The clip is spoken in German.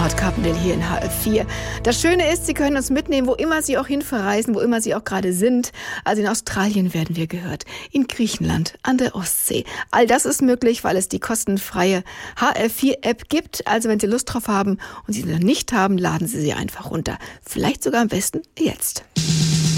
Bernhard Carpendale hier in HR4. Das Schöne ist, Sie können uns mitnehmen, wo immer Sie auch hin verreisen, wo immer Sie auch gerade sind. Also in Australien werden wir gehört, in Griechenland, an der Ostsee. All das ist möglich, weil es die kostenfreie HR4-App gibt. Also wenn Sie Lust drauf haben und Sie sie noch nicht haben, laden Sie sie einfach runter. Vielleicht sogar am besten jetzt.